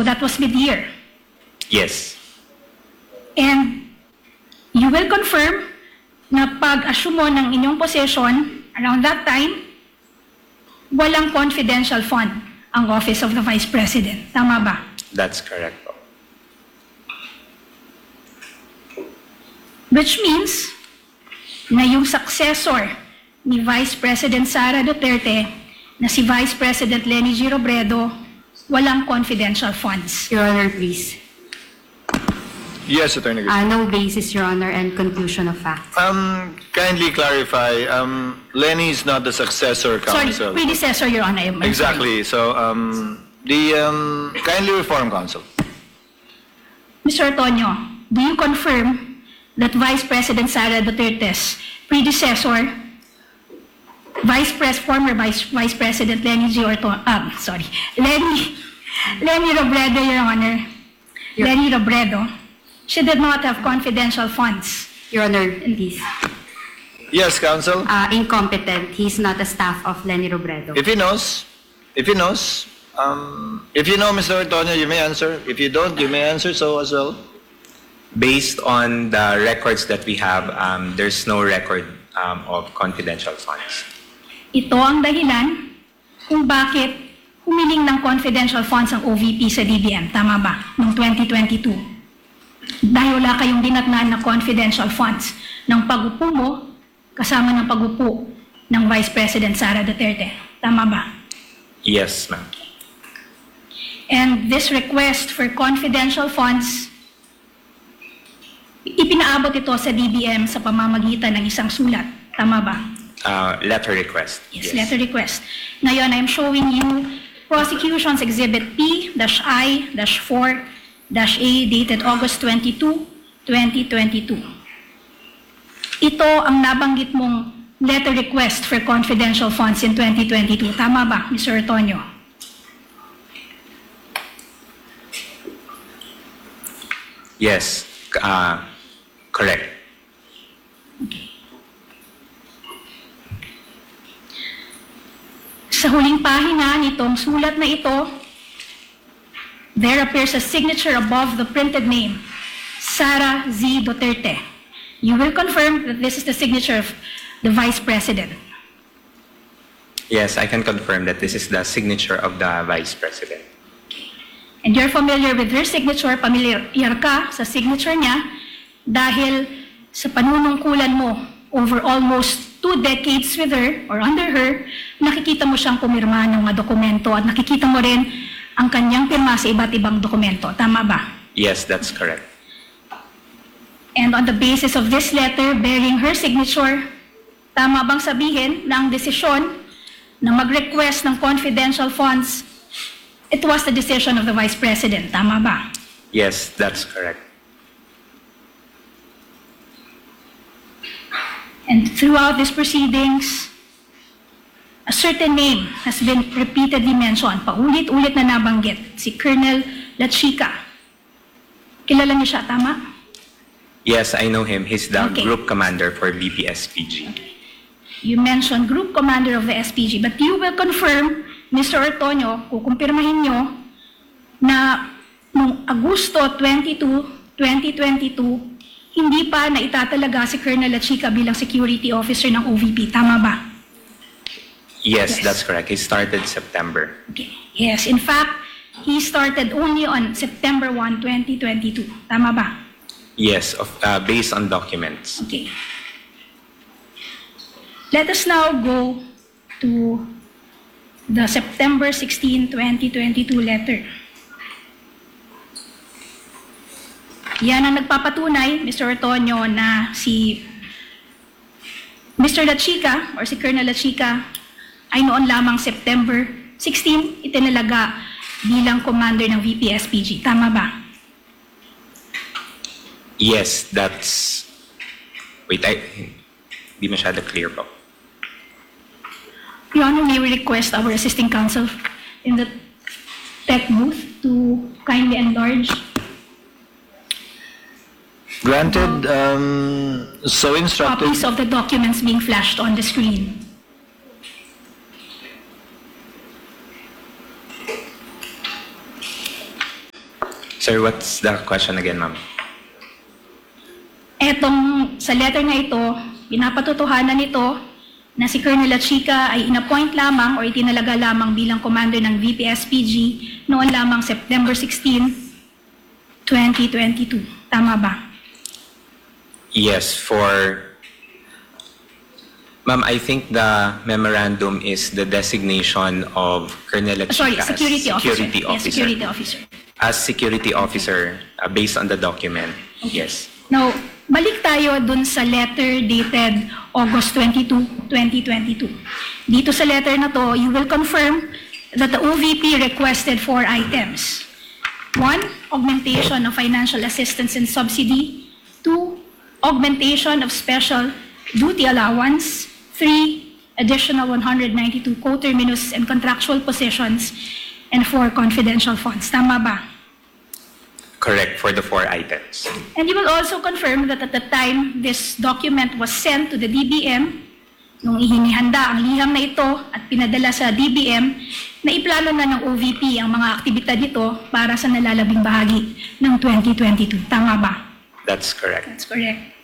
So that was mid-year. Yes. And you will confirm na pag-assume mo ng inyong position around that time, walang confidential fund ang Office of the Vice President. Tama ba? That's correct po. Which means na yung successor ni Vice President Sara Duterte na si Vice President Leni G. Robredo, walang confidential funds. Your Honor, please. Yes, Attorney Garcia. No basis, Your Honor, and conclusion of facts. Kindly clarify, Lenny is not the successor Sorry, counsel. predecessor, Your Honor. I'm sorry. Exactly. So, kindly reform counsel. Mr. Antonio, do you confirm that Vice President Sara Duterte's predecessor, former Vice President Leni Robredo, Your Honor, Leni Robredo, she did not have confidential funds? Your Honor, please. Yes, counsel. Incompetent. He's not a staff of Leni Robredo. If he knows, if you know, Mr. Antonio, you may answer. If you don't, you may answer so as well. Based on the records that we have, there's no record of confidential funds. Ito ang dahilan kung bakit humiling ng confidential funds ang OVP sa DBM. Tama ba? Noong 2022. Dahil wala kayong dinatnan na confidential funds ng pag-upo mo kasama ng pag-upo ng Vice President Sara Duterte. Tama ba? Yes, ma'am. And this request for confidential funds, ipinaabot ito sa DBM sa pamamagitan ng isang sulat. Tama ba? Letter request. Yes, letter request. Ngayon, I'm showing you Prosecution's Exhibit P-I-4-A dated August 22, 2022. Ito ang nabanggit mong letter request for confidential funds in 2022. Tama ba, Mr. Antonio? Yes, correct. Okay. Sa huling pahina nitong sulat na ito, there appears a signature above the printed name, Sara Z. Duterte. You will confirm that this is the signature of the Vice President. Yes, I can confirm that this is the signature of the Vice President. And you're familiar with her signature, familiar ka sa signature niya dahil sa panunungkulan mo over almost 2 decades with her or under her, nakikita mo siyang pumirma ng mga dokumento at nakikita mo rin ang kanyang pirma sa iba't ibang dokumento. Tama ba? Yes, that's correct. And on the basis of this letter bearing her signature, tama bang sabihin na ang desisyon na mag-request ng confidential funds, it was the decision of the Vice President. Tama ba? Yes, that's correct. And throughout these proceedings, a certain name has been repeatedly mentioned, paulit-ulit na nabanggit, si Colonel Lachica. Kilala niyo siya, tama? Yes, I know him. He's the Okay. group commander for BPSPG. You mentioned group commander of the SPG, but you will confirm, Mr. Antonio, kukumpirmahin nyo na noong Agosto 22, 2022, hindi pa na itatalaga si Colonel Lachica bilang security officer ng OVP. Tama ba? Yes, Yes. that's correct. He started September. Okay. Yes, in fact, he started only on September 1, 2022. Tama ba? Yes, based on documents. Okay. Let us now go to the September 16, 2022 letter. Yan ang nagpapatunay, Mr. Antonio, na si Mr. Lachica or si Colonel Lachica ay noon lamang September 16 itinalaga bilang commander ng VP-SPG. Tama ba? Yes, that's... Wait, di masyado clear po. Your Honor, may we request our assisting counsel in the tech booth to kindly enlarge. Granted, so instructed. Copies of the documents being flashed on the screen. Sir, what's the question again, ma'am? Etong sa letter na ito, pinapatotohanan nito na si Colonel Achica ay inappoint lamang o itinalaga lamang bilang commander ng VPSPG noon lamang September 16, 2022. Tama ba? Yes, Ma'am, I think the memorandum is the designation of Colonel Achica Sorry, as security officer. security Yes, officer. security officer. As security officer, based on the document. Yes. Now, balik tayo dun sa letter dated August 22, 2022. Dito sa letter na to, you will confirm that the OVP requested 4 items. 1, augmentation of financial assistance and subsidy. 2, augmentation of special duty allowance. 3, additional 192 co-terminus and contractual positions. And 4, confidential funds. Tama ba? Correct, for the 4 items. And you will also confirm that at the time this document was sent to the DBM, nung ihinihanda ang liham na ito at pinadala sa DBM, na iplano na ng OVP ang mga aktibidad nito para sa nalalabing bahagi ng 2022. Tama ba? That's correct. That's correct.